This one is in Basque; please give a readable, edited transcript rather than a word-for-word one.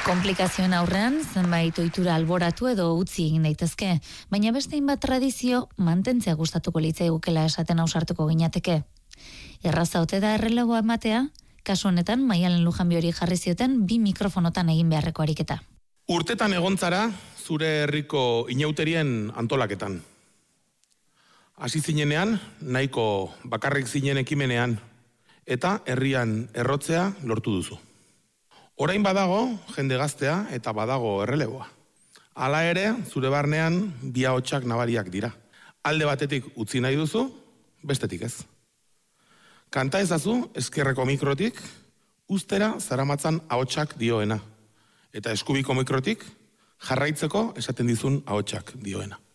Komplikazioen aurrean, zenbait ohitura alboratu edo utzi egin daitezke, baina beste hainbat tradizio mantentzea gustatuko litzaigukela esaten ausartuko ginateke. Erraza ote da erreleboa ematea, kasu honetan Maialen Lujanbiori jarri zioten 2 mikrofonotan egin beharreko ariketa. Urtetan egontzara zure herriko inauterien antolaketan. Hasi zinenean, nahiko bakarrik zinen ekimenean, eta herrian errotzea lortu duzu. Orain badago jende gaztea eta badago erreleboa. Hala ere, zure barnean bi ahotsak nabariak dira. Alde batetik utzi nahi duzu, bestetik ez. Kanta ezazu ezkerreko mikrotik, ustera zaramatzan ahotsak dioena. Eta eskubiko mikrotik jarraitzeko esaten dizun ahotsak dioena.